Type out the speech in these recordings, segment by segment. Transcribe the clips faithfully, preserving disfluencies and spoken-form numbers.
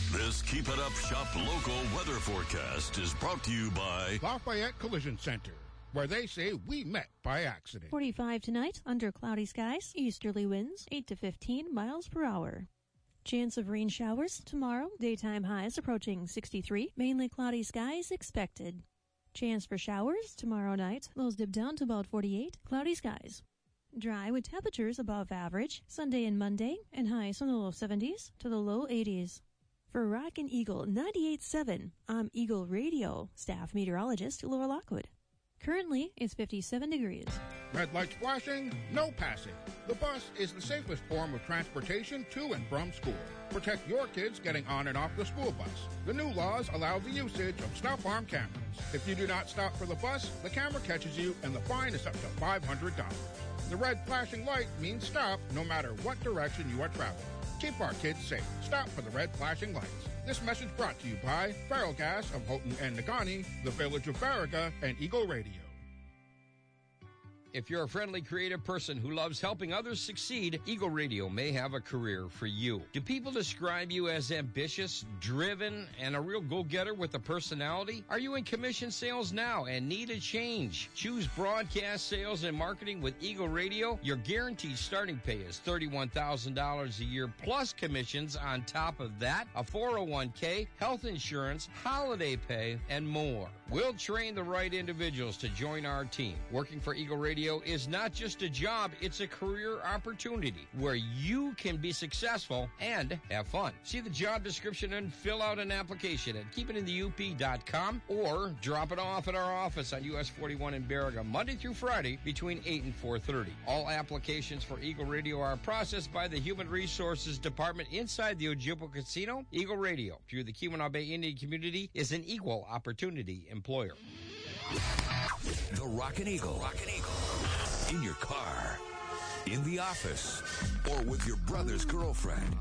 This Keep It Up Shop local weather forecast is brought to you by Lafayette Collision Center, where they say we met by accident. forty-five tonight, under cloudy skies, easterly winds, eight to fifteen miles per hour. Chance of rain showers tomorrow, daytime highs approaching sixty-three, mainly cloudy skies expected. Chance for showers tomorrow night, lows dip down to about forty-eight, cloudy skies. Dry with temperatures above average, Sunday and Monday, and highs from the low seventies to the low eighties. For Rockin' Eagle ninety-eight point seven, I'm Eagle Radio, staff meteorologist Laura Lockwood. Currently, it's fifty-seven degrees. Red lights flashing, no passing. The bus is the safest form of transportation to and from school. Protect your kids getting on and off the school bus. The new laws allow the usage of stop arm cameras. If you do not stop for the bus, the camera catches you and the fine is up to five hundred dollars. The red flashing light means stop no matter what direction you are traveling. Keep our kids safe. Stop for the red flashing lights. This message brought to you by Feral Gas of Houghton and Negaunee, the Village of Farragut, and Eagle Radio. If you're a friendly, creative person who loves helping others succeed, Eagle Radio may have a career for you. Do people describe you as ambitious, driven, and a real go-getter with a personality? Are you in commission sales now and need a change? Choose broadcast sales and marketing with Eagle Radio. Your guaranteed starting pay is thirty-one thousand dollars a year plus commissions on top of that, a four oh one k, health insurance, holiday pay, and more. We'll train the right individuals to join our team. Working for Eagle Radio is not just a job, it's a career opportunity where you can be successful and have fun. See the job description and fill out an application at keep it in the U P dot com or drop it off at our office on U S forty-one in Baraga, Monday through Friday between eight and four thirty. All applications for Eagle Radio are processed by the Human Resources Department inside the Ojibwa Casino. Eagle Radio, through the Keweenaw Bay Indian community, is an equal opportunity employer. The Rockin' Eagle. Rockin' Eagle. In your car, in the office, or with your brother's girlfriend.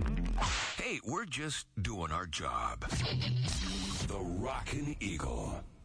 Hey, we're just doing our job. The Rockin' Eagle.